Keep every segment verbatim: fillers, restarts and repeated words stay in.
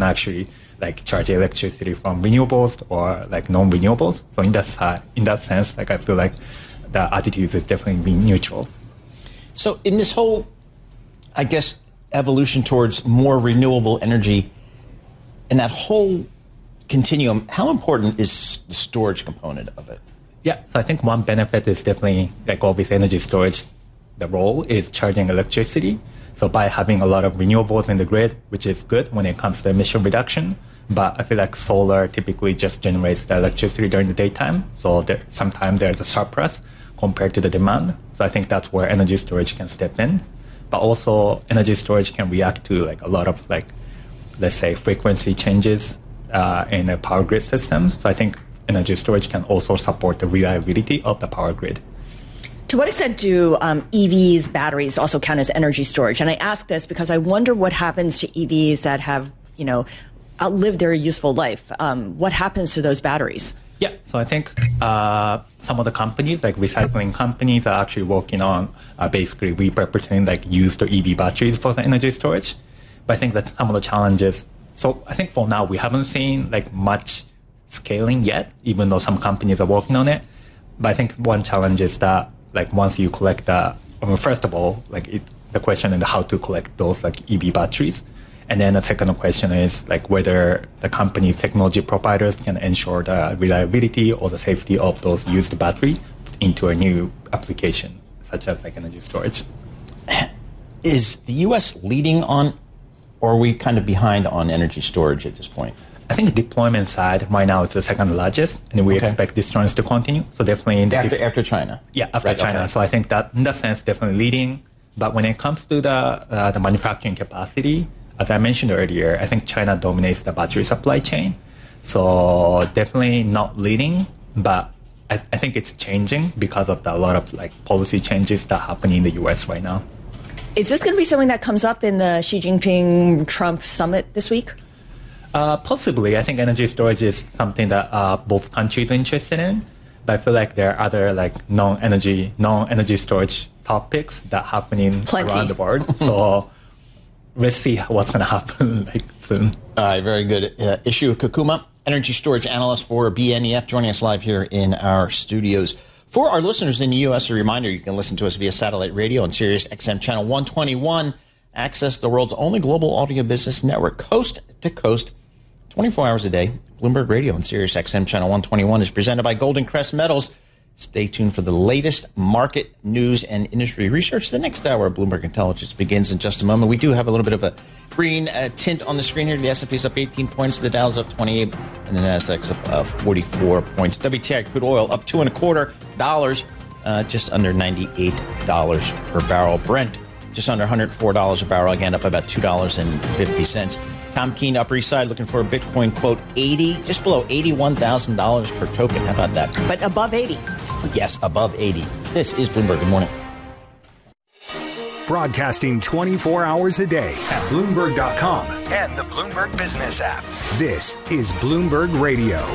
actually like charge electricity from renewables or like non-renewables. So in that side, in that sense, like I feel like the attitude is definitely being neutral. So in this whole, I guess, evolution towards more renewable energy, and that whole continuum, how important is the storage component of it? Yeah, so I think one benefit is definitely like all this energy storage. The role is charging electricity. So by having a lot of renewables in the grid, which is good when it comes to emission reduction, but I feel like solar typically just generates the electricity during the daytime. So there, sometimes there's a surplus compared to the demand. So I think that's where energy storage can step in. But also energy storage can react to like a lot of like, let's say frequency changes uh, in a power grid system. So I think energy storage can also support the reliability of the power grid. To what extent do um, E Vs, batteries also count as energy storage? And I ask this because I wonder what happens to E Vs that have, you know, outlived their useful life. Um, what happens to those batteries? Yeah, so I think uh, some of the companies, like recycling companies, are actually working on uh, basically repurposing like used E V batteries for the energy storage. But I think that some of the challenges. So I think for now we haven't seen like much scaling yet, even though some companies are working on it. But I think one challenge is that like once you collect the, well, first of all, like it, the question is how to collect those like E V batteries. And then the second question is like whether the company's technology providers can ensure the reliability or the safety of those used batteries into a new application, such as like energy storage. Is the U S leading on, or are we kind of behind on energy storage at this point? I think the deployment side right now is the second largest, and we okay. expect this trend to continue. So definitely in the after, de- after China. Yeah, after right, China. Okay. So I think that in that sense, definitely leading. But when it comes to the uh, the manufacturing capacity, as I mentioned earlier, I think China dominates the battery supply chain. So definitely not leading, but I, I think it's changing because of the, a lot of like policy changes that happen in the U S right now. Is this going to be something that comes up in the Xi Jinping-Trump summit this week? Uh, possibly. I think energy storage is something that uh, both countries are interested in. But I feel like there are other like non-energy, non-energy storage topics that happening Plenty. around the world. So let's see what's going to happen like soon. All right, very good. Uh, Issue Kakuma, energy storage analyst for B N E F, joining us live here in our studios. For our listeners in the U S, a reminder, you can listen to us via satellite radio on Sirius X M channel one twenty-one. Access the world's only global audio business network, coast to coast, twenty-four hours a day. Bloomberg Radio on Sirius X M channel one twenty-one is presented by Golden Crest Metals. Stay tuned for the latest market news and industry research. The next hour of Bloomberg Intelligence begins in just a moment. We do have a little bit of a green uh, tint on the screen here. The S and P is up eighteen points, the Dow's up twenty-eight, and the Nasdaq's up uh, forty-four points. W T I crude oil up two and a quarter dollars, uh, just under ninety-eight dollars per barrel. Brent just under one hundred four dollars a barrel, again up about two dollars and fifty cents. Tom Keene, Upper East Side, looking for a Bitcoin quote eighty, just below eighty-one thousand dollars per token. How about that? But above eighty. Yes, above eighty. This is Bloomberg. Good morning. Broadcasting twenty-four hours a day at Bloomberg dot com and the Bloomberg Business app. This is Bloomberg Radio.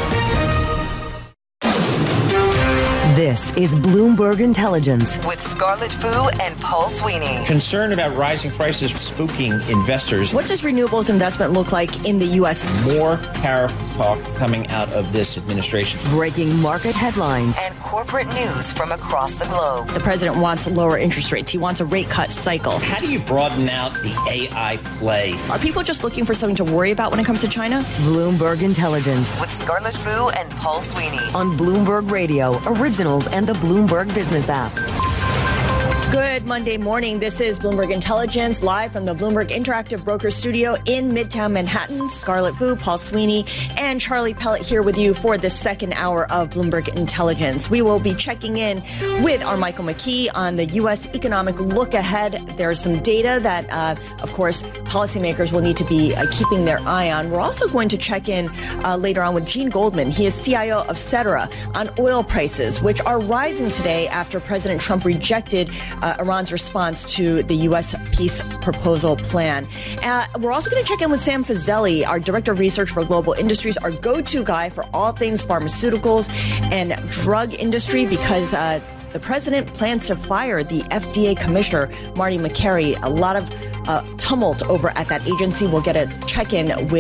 This is Bloomberg Intelligence with Scarlett Fu and Paul Sweeney. Concern about rising prices spooking investors. What does renewables investment look like in the U S? More tariff talk coming out of this administration. Breaking market headlines and corporate news from across the globe. The president wants lower interest rates. He wants a rate cut cycle. How do you broaden out the A I play? Are people just looking for something to worry about when it comes to China? Bloomberg Intelligence with Scarlett Fu and Paul Sweeney on Bloomberg Radio, originals and the Bloomberg Business app. Good Monday morning. This is Bloomberg Intelligence, live from the Bloomberg Interactive Brokers Studio in Midtown Manhattan. Scarlett Fu, Paul Sweeney, and Charlie Pellet here with you for the second hour of Bloomberg Intelligence. We will be checking in with our Michael McKee on the U S economic look ahead. There's some data that, uh, of course, policymakers will need to be uh, keeping their eye on. We're also going to check in uh, later on with Gene Goldman. He is C I O of Cetera on oil prices, which are rising today after President Trump rejected Uh, Iran's response to the U S peace proposal plan. Uh, we're also going to check in with Sam Fazeli, our Director of Research for Global Industries, our go-to guy for all things pharmaceuticals and drug industry, because uh, the president plans to fire the F D A commissioner, Marty Makary. A lot of uh, tumult over at that agency. We'll get a check-in with